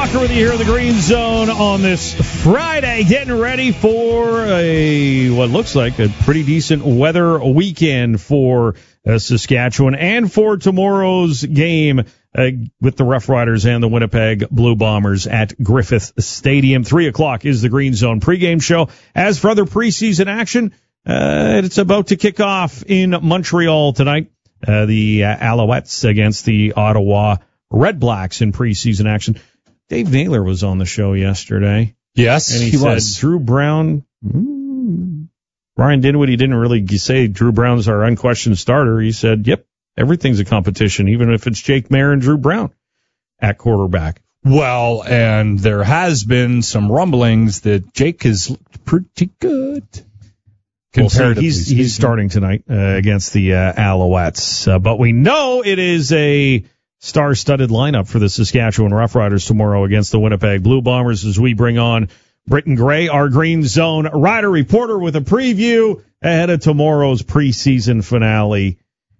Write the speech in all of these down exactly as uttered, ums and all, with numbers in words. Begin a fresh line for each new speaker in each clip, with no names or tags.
Walker with you here in the Green Zone on this Friday, getting ready for a what looks like a pretty decent weather weekend for uh, Saskatchewan and for tomorrow's game uh, with the Rough Riders and the Winnipeg Blue Bombers at Griffith Stadium. Three o'clock is the Green Zone pregame show. As for other preseason action, uh, it's about to kick off in Montreal tonight. Uh, the uh, Alouettes against the Ottawa Red Blacks in preseason action. Dave Naylor was on the show yesterday.
Yes,
and he,
he
said
was.
Drew Brown. Mm, Ryan Dinwiddie didn't really say Drew Brown's our unquestioned starter. He said, "Yep, everything's a competition, even if it's Jake Maier and Drew Brown at quarterback."
Well, and there has been some rumblings that Jake is pretty good.
Well, see, he's he's starting tonight uh, against the uh, Alouettes, uh, but we know it is a star-studded lineup for the Saskatchewan Roughriders tomorrow against the Winnipeg Blue Bombers as we bring on Britton Gray, our Green Zone Rider reporter, with a preview ahead of tomorrow's preseason finale.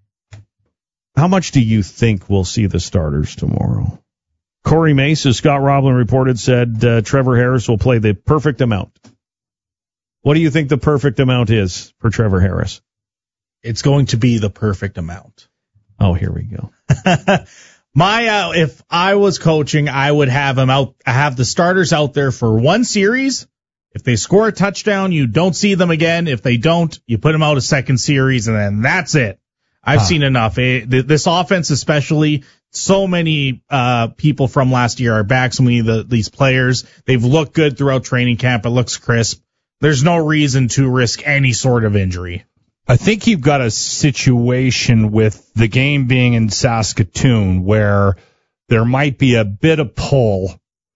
How much do you think we'll see the starters tomorrow? Corey Mace, as Scott Roblin reported, said uh, Trevor Harris will play the perfect amount. What do you think the perfect amount is for Trevor Harris?
It's going to be the perfect amount.
Oh, here we go.
My, uh, if I was coaching, I would have him out, have the starters out there for one series. If they score a touchdown, you don't see them again. If they don't, you put them out a second series, and then that's it. I've huh. seen enough. It, this offense, especially, so many uh people from last year are back. So many of the, these players, they've looked good throughout training camp. It looks crisp. There's no reason to risk any sort of injury.
I think you've got a situation with the game being in Saskatoon where there might be a bit of pull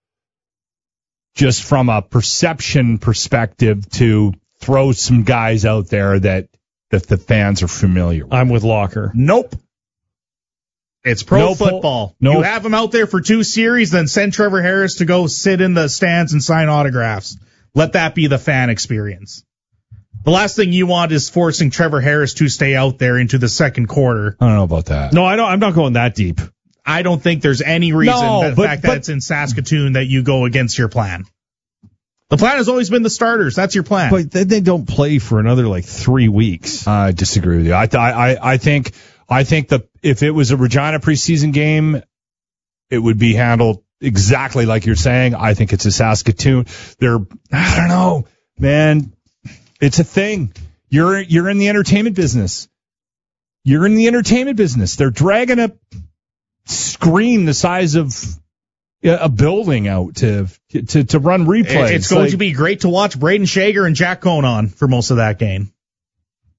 just from a perception perspective to throw some guys out there that, that the fans are familiar with.
I'm with Locker.
Nope. It's pro
no
football.
Pull, no.
You have him out there for two series, then send Trevor Harris to go sit in the stands and sign autographs. Let that be the fan experience. The last thing you want is forcing Trevor Harris to stay out there into the second quarter.
I don't know about that.
No, I don't. I'm not going that deep.
I don't think there's any reason,
no,
that the
but,
fact
but,
that it's in Saskatoon, that you go against your plan. The plan has always been the starters. That's your plan.
But they, they don't play for another like three weeks.
I disagree with you. I I I think I think that if it was a Regina preseason game, it would be handled exactly like you're saying. I think it's a Saskatoon. They're, I don't know, man. It's a thing. You're you're in the entertainment business. You're in the entertainment business. They're dragging a screen the size of a building out to to to run replays.
It's going
like,
to be great to watch Braden Shager and Jack Cohn on for most of that game.